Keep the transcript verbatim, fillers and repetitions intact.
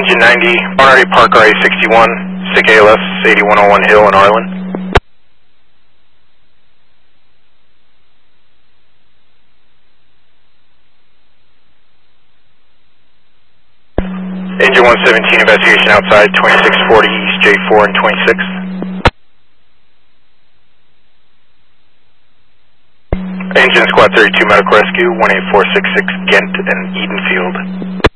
Engine ninety, Barnardy Park R A sixty-one, S I C A L S eighty-one oh one Hill in Arlen. Engine one seventeen, investigation outside, twenty-six forty East J four and twenty-sixth. Engine Squad thirty-two, medical rescue, one eight four six six Ghent and Edenfield.